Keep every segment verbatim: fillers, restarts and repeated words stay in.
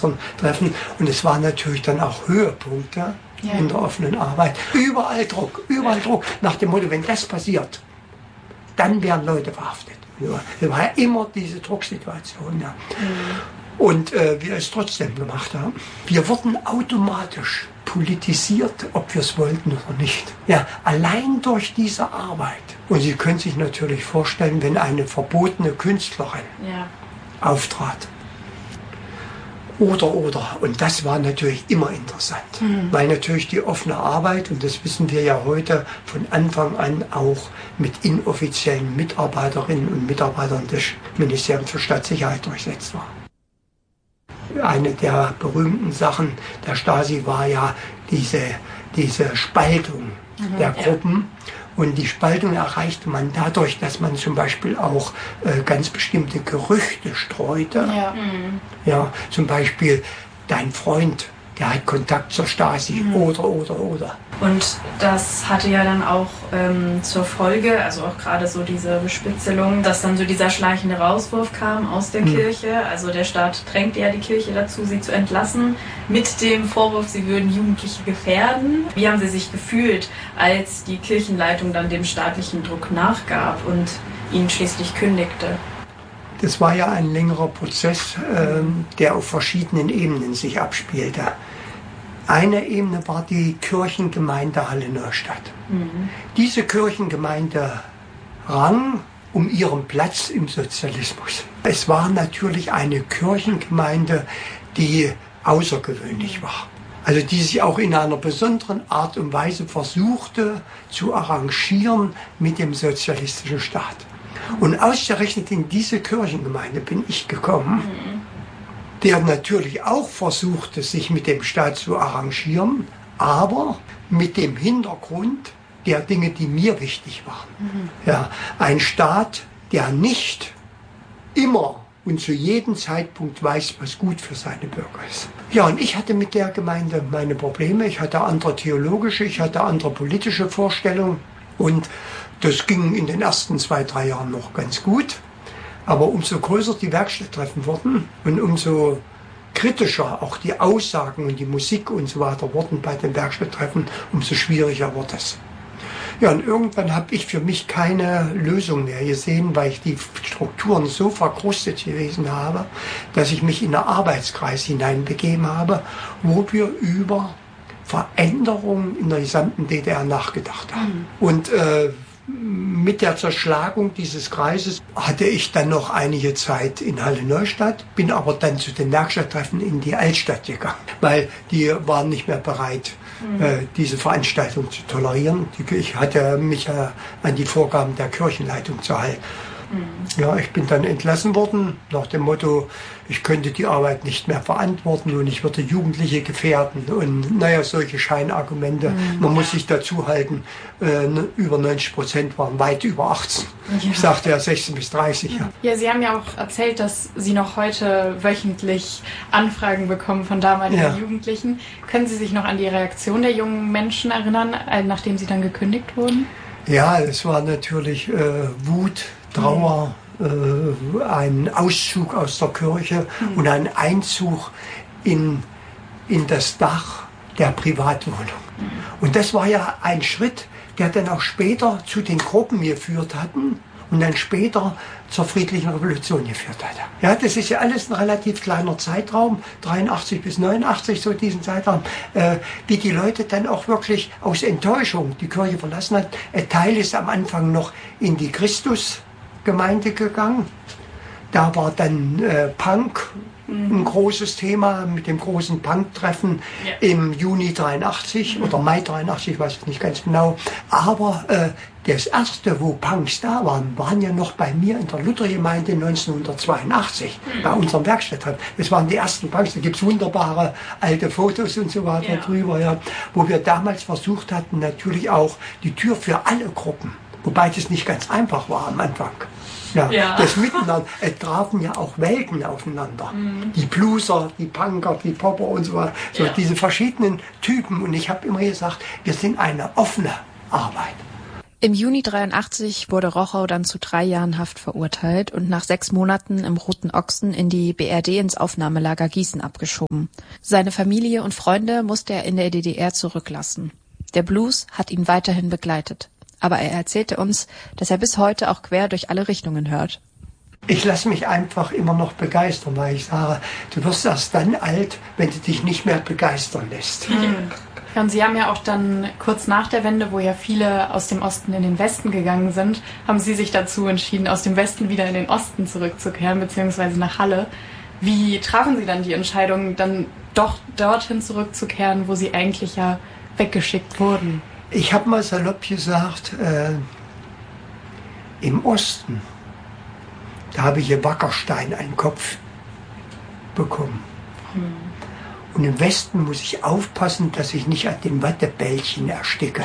unseren Treffen. Und es waren natürlich dann auch Höhepunkte ja. in der offenen Arbeit. Überall Druck, überall Druck. Nach dem Motto, wenn das passiert, dann werden Leute verhaftet. Es war ja immer diese Drucksituation. Ja. Mhm. Und äh, wir es trotzdem gemacht haben. Wir wurden automatisch politisiert, ob wir es wollten oder nicht. Ja, allein durch diese Arbeit. Und Sie können sich natürlich vorstellen, wenn eine verbotene Künstlerin ja. auftrat. Oder, oder. Und das war natürlich immer interessant. Mhm. Weil natürlich die offene Arbeit, und das wissen wir ja heute, von Anfang an auch mit inoffiziellen Mitarbeiterinnen und Mitarbeitern des Ministeriums für Staatssicherheit durchsetzt war. Eine der berühmten Sachen der Stasi war ja diese, diese Spaltung mhm, der Gruppen. Ja. Und die Spaltung erreichte man dadurch, dass man zum Beispiel auch äh, ganz bestimmte Gerüchte streute. Ja. Mhm. Ja, zum Beispiel, dein Freund, der hat Kontakt zur Stasi, mhm. oder, oder, oder. Und das hatte ja dann auch ähm, zur Folge, also auch gerade so diese Bespitzelung, dass dann so dieser schleichende Rauswurf kam aus der mhm. Kirche. Also der Staat drängte ja die Kirche dazu, sie zu entlassen, mit dem Vorwurf, sie würden Jugendliche gefährden. Wie haben Sie sich gefühlt, als die Kirchenleitung dann dem staatlichen Druck nachgab und ihn schließlich kündigte? Das war ja ein längerer Prozess, äh, der auf verschiedenen Ebenen sich abspielte. Eine Ebene war die Kirchengemeinde Halle-Neustadt. Mhm. Diese Kirchengemeinde rang um ihren Platz im Sozialismus. Es war natürlich eine Kirchengemeinde, die außergewöhnlich war. Also die sich auch in einer besonderen Art und Weise versuchte zu arrangieren mit dem sozialistischen Staat. Und ausgerechnet in diese Kirchengemeinde bin ich gekommen, mhm. der natürlich auch versuchte, sich mit dem Staat zu arrangieren, aber mit dem Hintergrund der Dinge, die mir wichtig waren. Mhm. Ja, ein Staat, der nicht immer und zu jedem Zeitpunkt weiß, was gut für seine Bürger ist. Ja, und ich hatte mit der Gemeinde meine Probleme. Ich hatte andere theologische, ich hatte andere politische Vorstellungen. Und das ging in den ersten zwei, drei Jahren noch ganz gut. Aber umso größer die Werkstatttreffen wurden und umso kritischer auch die Aussagen und die Musik und so weiter wurden bei den Werkstatttreffen, umso schwieriger wurde es. Ja, und irgendwann habe ich für mich keine Lösung mehr gesehen, weil ich die Strukturen so verkrustet gewesen habe, dass ich mich in einen Arbeitskreis hineinbegeben habe, wo wir über Veränderungen in der gesamten D D R nachgedacht haben. Mhm. Und äh, mit der Zerschlagung dieses Kreises hatte ich dann noch einige Zeit in Halle-Neustadt, bin aber dann zu den Werkstatttreffen in die Altstadt gegangen, weil die waren nicht mehr bereit, mhm. äh, diese Veranstaltung zu tolerieren. Ich hatte mich äh, an die Vorgaben der Kirchenleitung zu halten. Mhm. Ja, ich bin dann entlassen worden, nach dem Motto, ich könnte die Arbeit nicht mehr verantworten und ich würde Jugendliche gefährden und naja, solche Scheinargumente. Mhm. Man muss sich dazu halten, äh, über neunzig Prozent waren weit über achtzehn. Ja. Ich sagte ja sechzehn bis dreißig. Ja. Ja, Sie haben ja auch erzählt, dass Sie noch heute wöchentlich Anfragen bekommen von damaligen ja. Jugendlichen. Können Sie sich noch an die Reaktion der jungen Menschen erinnern, nachdem Sie dann gekündigt wurden? Ja, es war natürlich äh, Wut, Trauer, mhm. äh, ein Auszug aus der Kirche mhm. und ein Einzug in, in das Dach der Privatwohnung. Mhm. Und das war ja ein Schritt, der dann auch später zu den Gruppen geführt hatten und dann später zur friedlichen Revolution geführt hatte. Ja, das ist ja alles ein relativ kleiner Zeitraum, dreiundachtzig bis neunundachtzig, so diesen Zeitraum, äh, wie die Leute dann auch wirklich aus Enttäuschung die Kirche verlassen hat. Ein Teil ist am Anfang noch in die Christusgemeinde gegangen. Da war dann äh, Punk ein großes Thema mit dem großen Punk-Treffen ja. im Juni dreiundachtzig mhm. oder Mai dreiundachtzig, ich weiß es nicht ganz genau. Aber äh, das erste, wo Punks da waren, waren ja noch bei mir in der Luthergemeinde neunzehnhundertzweiundachtzig, mhm. bei unserem Werkstatttreffen. Das waren die ersten Punks, da gibt es wunderbare alte Fotos und so weiter ja. drüber, ja, wo wir damals versucht hatten, natürlich auch die Tür für alle Gruppen, wobei das nicht ganz einfach war am Anfang. Ja, ja. Das Miteinander, es trafen ja auch Welten aufeinander. Mhm. Die Blueser, die Punker, die Popper und so weiter. So ja. diese verschiedenen Typen. Und ich habe immer gesagt, wir sind eine offene Arbeit. Im Juni dreiundachtzig wurde Rochow dann zu drei Jahren Haft verurteilt und nach sechs Monaten im Roten Ochsen in die B R D ins Aufnahmelager Gießen abgeschoben. Seine Familie und Freunde musste er in der D D R zurücklassen. Der Blues hat ihn weiterhin begleitet. Aber er erzählte uns, dass er bis heute auch quer durch alle Richtungen hört. Ich lasse mich einfach immer noch begeistern, weil ich sage, du wirst erst dann alt, wenn du dich nicht mehr begeistern lässt. Mhm. Ja, und Sie haben ja auch dann kurz nach der Wende, wo ja viele aus dem Osten in den Westen gegangen sind, haben Sie sich dazu entschieden, aus dem Westen wieder in den Osten zurückzukehren, beziehungsweise nach Halle. Wie trafen Sie dann die Entscheidung, dann doch dorthin zurückzukehren, wo Sie eigentlich ja weggeschickt wurden? Ich habe mal salopp gesagt, äh, im Osten, da habe ich hier Wackerstein einen Kopf bekommen. Hm. Und im Westen muss ich aufpassen, dass ich nicht an den Wattebällchen ersticke.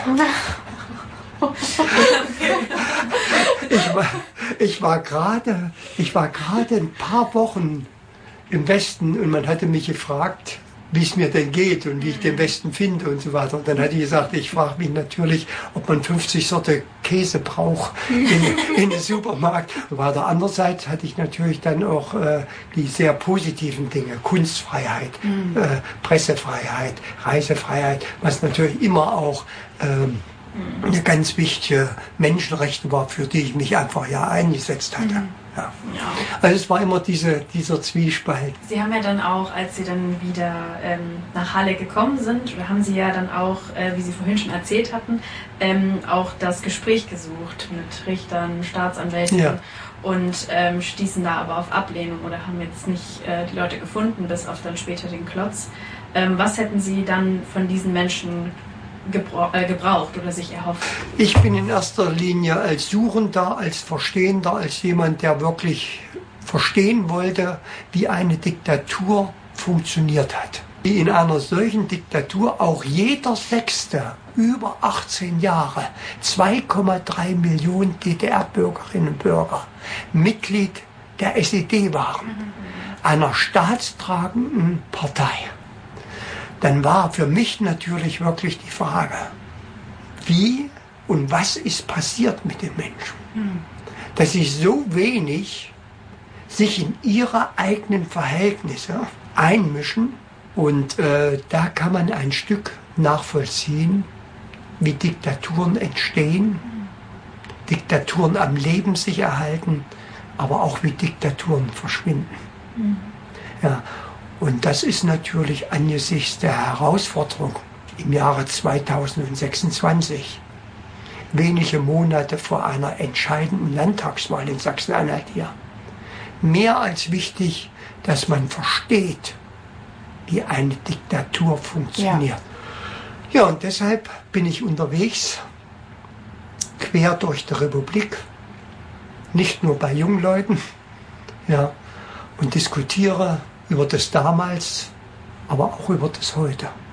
ich war, ich war gerade, ich war gerade ein paar Wochen im Westen und man hatte mich gefragt, wie es mir denn geht und wie ich den Westen finde und so weiter. Und dann hatte ich gesagt, ich frage mich natürlich, ob man fünfzig Sorte Käse braucht in, in den Supermarkt. Und bei der anderen Seite hatte ich natürlich dann auch äh, die sehr positiven Dinge, Kunstfreiheit, mhm. äh, Pressefreiheit, Reisefreiheit, was natürlich immer auch ähm, eine ganz wichtige Menschenrechte war, für die ich mich einfach ja eingesetzt hatte. Mhm. Ja. Ja. Also es war immer diese, dieser Zwiespalt. Sie haben ja dann auch, als Sie dann wieder ähm, nach Halle gekommen sind, oder haben Sie ja dann auch, äh, wie Sie vorhin schon erzählt hatten, ähm, auch das Gespräch gesucht mit Richtern, Staatsanwälten ja. und ähm, stießen da aber auf Ablehnung oder haben jetzt nicht äh, die Leute gefunden, bis auf dann später den Klotz. Ähm, was hätten Sie dann von diesen Menschen gebraucht oder sich erhofft? Ich bin in erster Linie als Suchender, als Verstehender, als jemand, der wirklich verstehen wollte, wie eine Diktatur funktioniert hat. Wie in einer solchen Diktatur auch jeder Sechste über achtzehn Jahre, zwei Komma drei Millionen D D R-Bürgerinnen und Bürger, Mitglied der S E D waren, mhm. einer staatstragenden Partei. Dann war für mich natürlich wirklich die Frage, wie und was ist passiert mit den Menschen, hm. dass sie so wenig sich in ihre eigenen Verhältnisse einmischen. Und äh, da kann man ein Stück nachvollziehen, wie Diktaturen entstehen, hm. Diktaturen am Leben sich erhalten, aber auch wie Diktaturen verschwinden. Hm. Ja. Und das ist natürlich angesichts der Herausforderung im Jahre zweitausendsechsundzwanzig, wenige Monate vor einer entscheidenden Landtagswahl in Sachsen-Anhalt hier, mehr als wichtig, dass man versteht, wie eine Diktatur funktioniert. Ja, ja und deshalb bin ich unterwegs, quer durch die Republik, nicht nur bei jungen Leuten, ja, und diskutiere über das damals, aber auch über das heute.